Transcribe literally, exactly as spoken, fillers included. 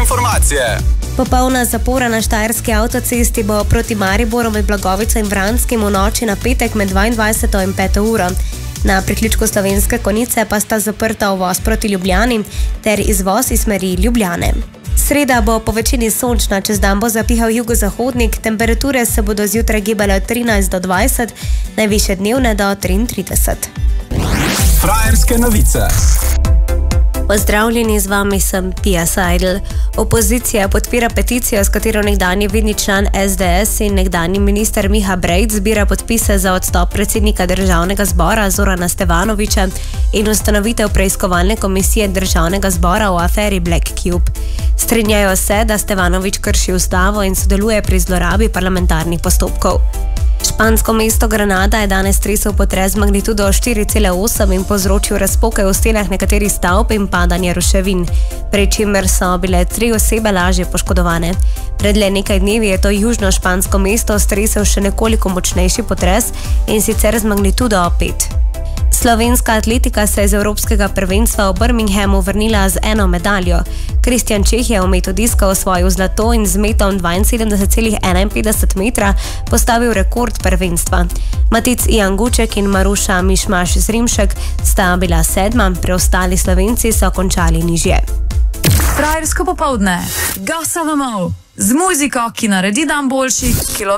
informacije. Popolna zapora na štajerski avtocesti bo proti Mariboru med Blagovico in Vranskim v noči na petek med dvaindvajseto in peto uro. Na priključku Slovenske Konjice pa sta zaprta uvoz proti Ljubljani ter izvoz iz smeri Ljubljane. Sreda bo po večini sončna, čez dan bo zapihal jugozahodnik, temperature se bodo zjutraj gibale od trinajst do dvajset, najvišje dnevne do triintrideset. Frajerske novice. Pozdravljeni, z vami sem Pia Seidel. Opozicija podpira peticijo, s katero nekdanji vidni član S D S in nekdanji minister Miha Brejc zbira podpise za odstop predsednika Državnega zbora Zorana Stevanovića in ustanovitev preiskovalne komisije Državnega zbora v aferi Black Cube. Strinjajo se, da Stevanović krši ustavo in sodeluje pri zlorabi parlamentarnih postopkov. Špansko mesto Granada je danes tresel potres z magnitudo štiri cela osem in povzročil razpoke v stenah nekaterih stavb in padanje ruševin, pri čemer so bile tri osebe lažje poškodovane. Pred le nekaj dnevi je to južno špansko mesto stresel še nekoliko močnejši potres, in sicer z magnitudo pet. Slovenska atletika se je z evropskega prvenstva v Birminghamu vrnila z eno medaljo. Kristjan Čeh je v metu diska osvojil zlato in z metom dvainsedemdeset celih enainpetdeset metra postavil rekord prvenstva. Matic Ijan Guček in Maruša Mišmaš Zrimšek sta bila sedma, preostali Slovenci so končali nižje. Frajersko popoldne, gasavamo z muziko, ki naredi dan boljši, kilometrov.